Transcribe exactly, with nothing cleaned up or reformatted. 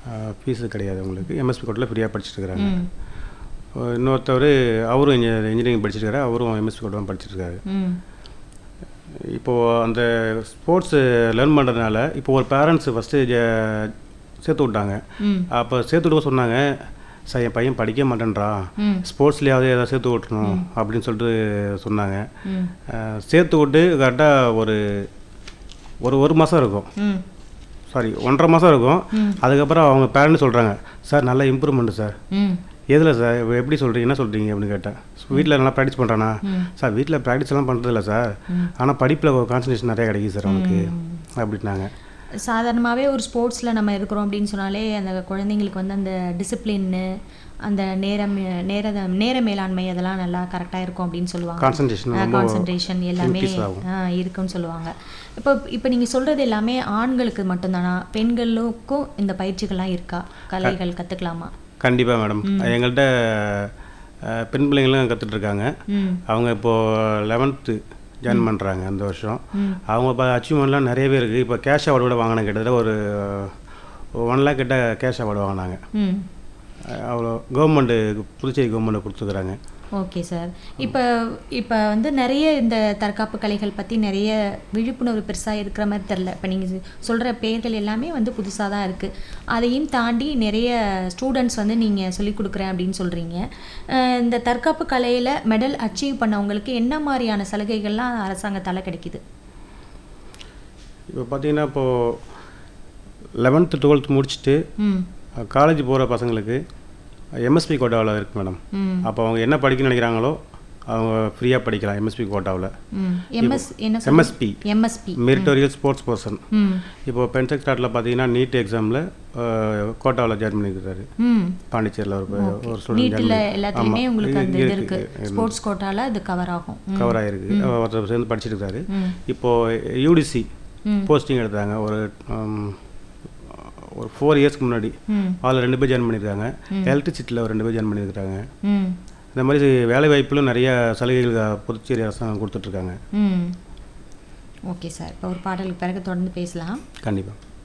Fees கிடையாது உங்களுக்கு. MSP கோட்டாவில் ஃப்ரீயாக படிச்சுட்ருக்குறாங்க. இன்னொருத்தவர் அவரும் இன்ஜி இன்ஜினியரிங் படிச்சிருக்காரு, அவரும் எம்எஸ்பி கோட்டாவில் படிச்சுட்ருக்காரு. இப்போது அந்த ஸ்போர்ட்ஸு லேர்ன் பண்ணுறதுனால இப்போ ஒரு பேரண்ட்ஸு ஃபஸ்ட்டு சேர்த்து விட்டாங்க. அப்போ சேர்த்து விட சொன்னாங்க, சார் என் பையன் படிக்க மாட்டேன்றா, ஸ்போர்ட்ஸ்லேயாவது ஏதாவது சேர்த்து விட்டுணும் அப்படின்னு சொல்லிட்டு சொன்னாங்க. சேர்த்து விட்டு கரெக்டாக ஒரு ஒரு ஒரு மாதம் இருக்கும், சாரி ஒன்றரை மாதம் இருக்கும். அதுக்கப்புறம் அவங்க பேரண்ட்ஸ் சொல்கிறாங்க, சார் நல்ல இம்ப்ரூவ்மெண்ட்டு சார். எதில் சார் எப்படி சொல்கிறீங்க, என்ன சொல்கிறீங்க அப்படின்னு கேட்டேன். வீட்டில் நல்லா ப்ராக்டிஸ் பண்ணுறானா? சார் வீட்டில் ப்ராக்டிஸ் எல்லாம் பண்ணுறதில்ல சார், ஆனால் படிப்பில் கான்சன்ட்ரேஷன் நிறையா கிடைக்குது சார் அவனுக்கு அப்படின்னாங்க. சாதாரணமாகவே ஒரு ஸ்போர்ட்ஸில் நம்ம இருக்கிறோம் அப்படின்னு சொன்னாலே அந்த குழந்தைங்களுக்கு வந்து அந்த டிசிப்ளின்னு, அந்த நேரம் நேர நேர மேலாண்மை அதெல்லாம் நல்லா கரெக்டாக இருக்கும் அப்படின்னு சொல்லுவாங்க. கான்சன்ட்ரேஷன் கான்சன்ட்ரேஷன் எல்லாமே இருக்குன்னு சொல்லுவாங்க. இப்போ இப்போ நீங்கள் சொல்கிறது எல்லாமே ஆண்களுக்கு மட்டும்தானா, பெண்களுக்கும் இந்த பயிற்சிகள்லாம் இருக்கா, கலைகள் கற்றுக்கலாமா? கண்டிப்பாக மேடம், எங்கள்கிட்ட பெண் பிள்ளைங்களும் கற்றுட்ருக்காங்க. அவங்க இப்போது லெவன்த்து ஜாயின் பண்ணுறாங்க அந்த வருஷம். அவங்க இப்போ அச்சீவ்மெண்ட்லாம் நிறையவே இருக்குது. இப்போ கேஷ் அவார்டு கூட வாங்கினாங்க, கிட்டத்தட்ட ஒரு ஒன் லேக் கிட்ட கேஷ் அவார்டு வாங்கினாங்க. அவ்வளோ கவர்மெண்ட்டு, புதுச்சேரி கவர்மெண்ட்டு கொடுத்துருக்குறாங்க. Okay sir. இப்போ இப்போ வந்து நிறைய இந்த தற்காப்பு கலைகள் பற்றி நிறைய விழிப்புணர்வு பெருசாக இருக்கிற மாதிரி தெரில. இப்போ நீங்கள் சொல்கிற பெயர்கள் எல்லாமே வந்து புதுசாக தான் இருக்குது. அதையும் தாண்டி நிறைய ஸ்டூடெண்ட்ஸ் வந்து நீங்கள் சொல்லிக் கொடுக்குறேன் அப்படின்னு சொல்கிறீங்க. இந்த தற்காப்பு கலையில் மெடல் அச்சீவ் பண்ணவங்களுக்கு என்ன மாதிரியான சலுகைகள்லாம் அரசாங்கத்தால் கிடைக்கிது? இப்போ பார்த்தீங்கன்னா இப்போது லெவன்த்து டுவெல்த் முடிச்சுட்டு காலேஜ் போகிற பசங்களுக்கு எம்எஸ்பி கோட்டாவில் இருக்குது மேடம். அப்போ அவங்க என்ன படிக்கணும்னு நினைக்கிறாங்களோ அவங்க ஃப்ரீயாக படிக்கலாம் எம்எஸ்பி கோட்டாவில். MSP MSP மெரிட்டோரியல் sports person. இப்போ பென்செக் ஸ்டார்ட்டில் பார்த்தீங்கன்னா நீட் எக்ஸாமில் கோட்டாவில் ஜாயின் பண்ணியிருக்காரு பாண்டிச்சேரியில் ஒரு ஒரு ஸ்டூடெண்ட். எல்லாத்துலேயுமே உங்களுக்கு அந்த இது இருக்குது, ஸ்போர்ட்ஸ் கோட்டாவில் அது கவர் ஆகும், கவர் ஆகிருக்கு. ஒருத்தர் சேர்ந்து படிச்சுட்டு இருக்காரு. இப்போது யூடிசி போஸ்டிங் எடுத்தாங்க ஒரு ஒரு ஃபோர் இயர்ஸ்க்கு முன்னாடி. அதில் ரெண்டு பேர் ஜாயின் பண்ணியிருக்காங்க. எலக்ட்ரிசிட்டியில் ஒரு ரெண்டு பேர் ஜாயின் பண்ணியிருக்காங்க. இந்த மாதிரி வேலை வாய்ப்புகளும் நிறைய சலுகைகள் புதுச்சேரி அரசாங்கம் கொடுத்துட்ருக்காங்க. ஓகே சார், இப்போ ஒரு பாடலுக்கு பிறகு தொடர்ந்து பேசலாம். கண்டிப்பாக.